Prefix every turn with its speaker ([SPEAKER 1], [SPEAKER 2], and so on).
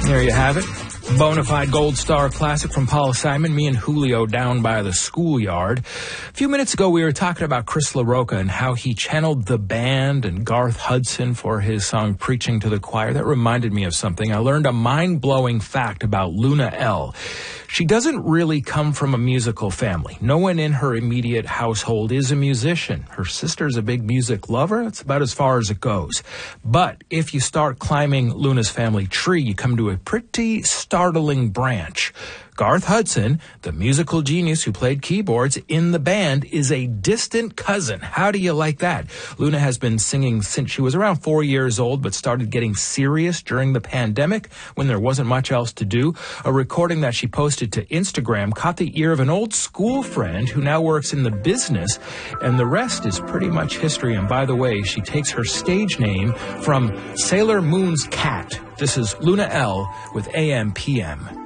[SPEAKER 1] There you have it. Bonafide Gold Star classic from Paul Simon, me and Julio down by the schoolyard. A few minutes ago, we were talking about Chris LaRocca and how he channeled the band and Garth Hudson for his song Preaching to the Choir. That reminded me of something. I learned a mind-blowing fact about Luna Elle. She doesn't really come from a musical family. No one in her immediate household is a musician. Her sister's a big music lover. That's about as far as it goes. But if you start climbing Luna's family tree, you come to a pretty startling branch. Garth Hudson, the musical genius who played keyboards in the band, is a distant cousin. How do you like that? Luna has been singing since she was around 4 years old, but started getting serious during the pandemic when there wasn't much else to do. A recording that she posted to Instagram caught the ear of an old school friend who now works in the business, and the rest is pretty much history. And by the way, she takes her stage name from Sailor Moon's cat. This is Luna Elle with AM/PM.